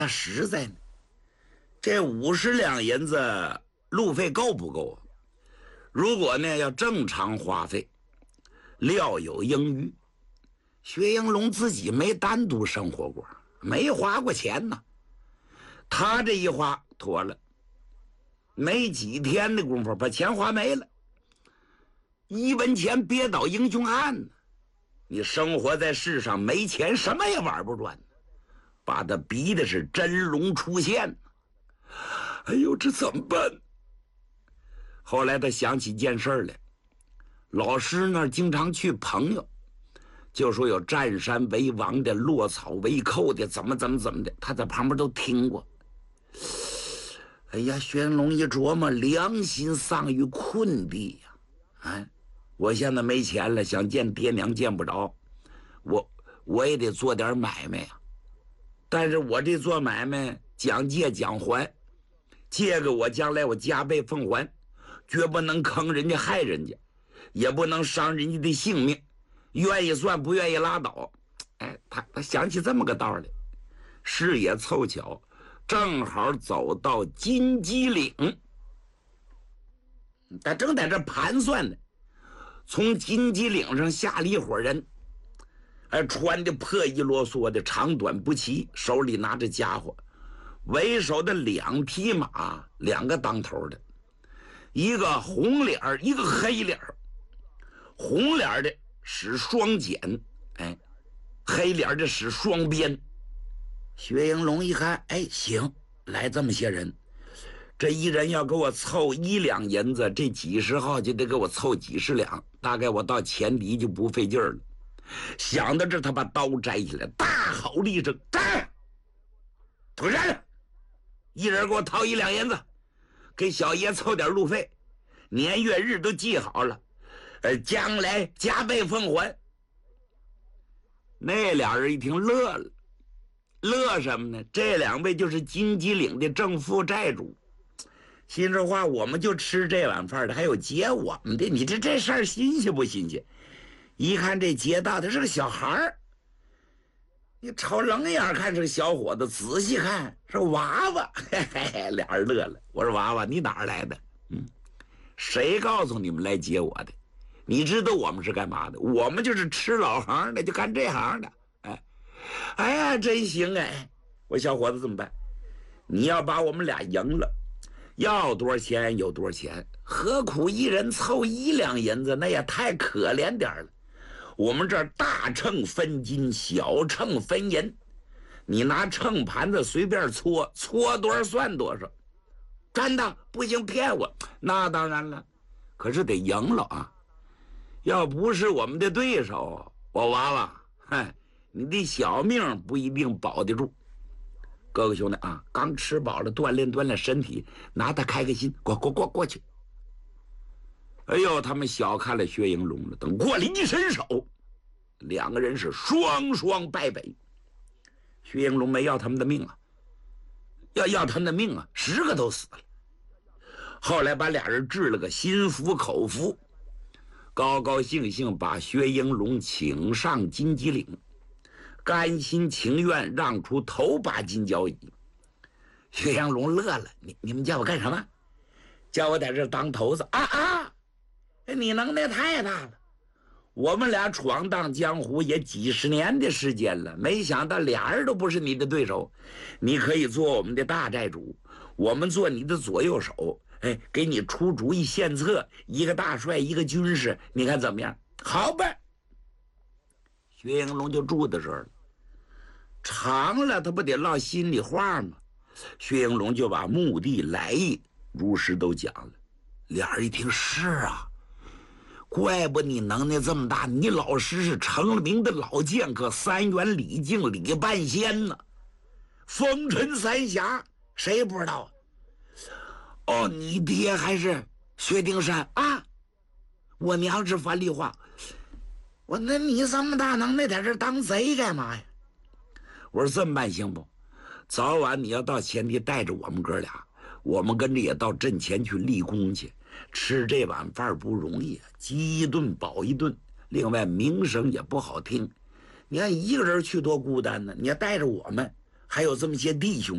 那实在呢，这50两银子路费够不够啊？如果呢要正常花费，料有盈余。薛应龙自己没单独生活过，没花过钱呢。他这一花妥了，没几天的功夫把钱花没了，一文钱憋倒英雄汉呢。你生活在世上没钱什么也玩不转，把他逼的是真龙出现。哎呦，这怎么办？后来他想起件事来，老师那儿经常去朋友，就说有占山为王的，落草为寇的，怎么的，他在旁边都听过。哎呀，薛应龙一琢磨，良心丧于困地呀！哎，我现在没钱了，想见爹娘见不着，我也得做点买卖呀。但是我这做买卖讲借讲还，借个我将来我加倍奉还，绝不能坑人家害人家，也不能伤人家的性命，愿意算不愿意拉倒。哎，他想起这么个道理，事也凑巧，正好走到金鸡岭，他正在这盘算呢。从金鸡岭上下了一伙人，穿的破衣啰嗦的，长短不齐，手里拿着家伙，为首的2匹马，2个当头的，一个红脸一个黑脸。红脸的使双锏，黑脸的使双鞭。薛应龙一看，行，来这么些人，这一人要给我凑1两银子，这几十号就得给我凑几十两，大概我到前敌就不费劲儿了。想到这，他把刀摘起来，大吼厉声：“站！土山，一人给我掏1两银子，给小爷凑点路费，年月日都记好了，将来加倍奉还。”那俩人一听乐了，乐什么呢？这2位就是金鸡岭的正副债主，心说话，我们就吃这碗饭的，还有劫我们的，你这事儿新鲜不新鲜？一看这劫道的是个小孩儿，你瞅冷眼看是个小伙子，仔细看是个娃娃，嘿嘿，俩人乐了。我说娃娃，你哪儿来的？谁告诉你们来接我的？你知道我们是干嘛的？我们就是吃老行的，就干这行的。哎呀，真行哎！我小伙子怎么办？你要把我们俩赢了，要多少钱有多少钱，何苦一人凑1两银子？那也太可怜点了。我们这儿大秤分金，小秤分银，你拿秤盘子随便搓，搓多少算多少。真的不行，骗我？那当然了，可是得赢了啊！要不是我们的对手，我娃娃，你的小命不一定保得住。各位兄弟啊，刚吃饱了，锻炼身体，拿他开个心，过去。哎呦，他们小看了薛应龙了。等过来一伸手，2个人是双败北。薛应龙没要他们的命啊，要他们的命啊，10个都死了。后来把俩人治了个心服口服，高高兴兴把薛应龙请上金鸡岭，甘心情愿让出头把金交椅。薛应龙乐了，你们叫我干什么？叫我在这当头子啊！你能耐太大了。我们俩闯荡江湖也几十年的时间了，没想到俩人都不是你的对手。你可以做我们的大债主，我们做你的左右手，给你出主意献策，一个大帅，一个军师，你看怎么样？好吧。薛应龙就住在这儿了，长了他不得落心里话吗？薛应龙就把目的来意如实都讲了。俩人一听，是啊，怪不你能耐这么大，你老师是成了名的老剑客，3元李靖李半仙呢，风尘3侠谁不知道啊？你爹还是薛丁山啊？我娘是樊梨花。那你这么大能耐，在这当贼干嘛呀？我说这么办行不？早晚你要到前地带着我们哥俩，我们跟着也到阵前去立功去。吃这碗饭不容易，饥一顿饱一顿，另外名声也不好听。你看一个人去多孤单呢，你要带着我们，还有这么些弟兄。